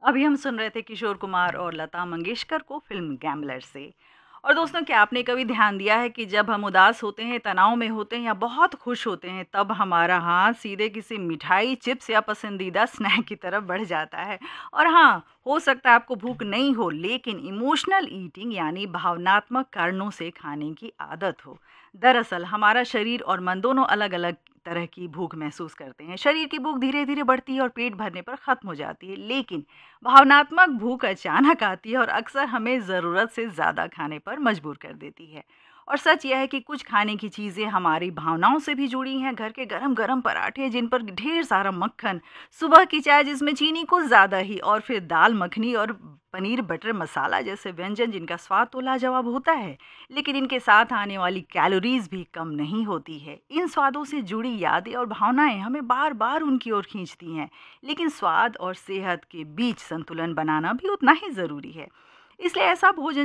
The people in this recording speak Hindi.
अभी हम सुन रहे थे किशोर कुमार और लता मंगेशकर को फिल्म गैम्बलर से। और दोस्तों, क्या आपने कभी ध्यान दिया है कि जब हम उदास होते हैं, तनाव में होते हैं या बहुत खुश होते हैं, तब हमारा हाथ सीधे किसी मिठाई, चिप्स या पसंदीदा स्नैक की तरफ बढ़ जाता है। और हाँ, हो सकता है आपको भूख नहीं हो, लेकिन इमोशनल ईटिंग यानी भावनात्मक कारणों से खाने की आदत हो। दरअसल हमारा शरीर और मन दोनों अलग अलग तरह की भूख महसूस करते हैं। शरीर की भूख धीरे धीरे बढ़ती है और पेट भरने पर खत्म हो जाती है, लेकिन भावनात्मक भूख अचानक आती है और अक्सर हमें ज़रूरत से ज़्यादा खाने पर मजबूर कर देती है। और सच यह है कि कुछ खाने की चीज़ें हमारी भावनाओं से भी जुड़ी हैं। घर के गरम गरम पराठे जिन पर ढेर सारा मक्खन, सुबह की चाय जिसमें चीनी को ज़्यादा ही, और फिर दाल मखनी और पनीर बटर मसाला जैसे व्यंजन जिनका स्वाद तो लाजवाब होता है, लेकिन इनके साथ आने वाली कैलोरीज भी कम नहीं होती है। इन स्वादों से जुड़ी यादें और भावनाएं हमें बार बार उनकी ओर खींचती हैं, लेकिन स्वाद और सेहत के बीच संतुलन बनाना भी उतना ही ज़रूरी है। इसलिए ऐसा भोजन